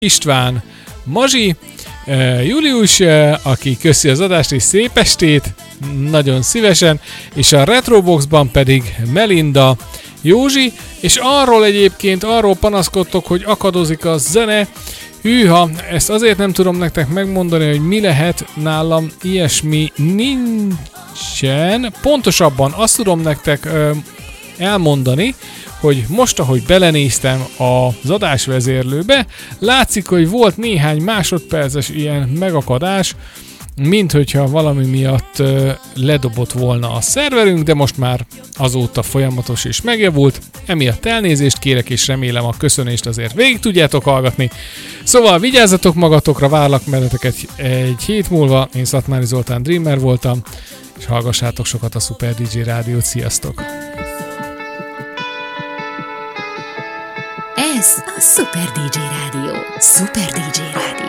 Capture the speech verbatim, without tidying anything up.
István, Mazsi, Julius, aki köszi az adást és szép estét, nagyon szívesen, és a Retroboxban pedig Melinda, Józsi, és arról egyébként, arról panaszkodtok, hogy akadozik a zene. Hűha, ezt azért nem tudom nektek megmondani, hogy mi lehet, nálam ilyesmi nincsen. Pontosabban azt tudom nektek ö, elmondani, hogy most, ahogy belenéztem az adásvezérlőbe, látszik, hogy volt néhány másodperces ilyen megakadás, mint hogyha valami miatt ö, ledobott volna a szerverünk, de most már azóta folyamatos és megjavult. Emiatt elnézést kérek, és remélem a köszönést azért végig tudjátok hallgatni. Szóval vigyázzatok magatokra, várlak benneteket egy hét múlva. Én Szatmári Zoltán Dreamer voltam, és hallgassátok sokat a Super dé dzsé Rádiót. Sziasztok! Ez a Super dé dzsé Rádió. Super dé dzsé Rádió.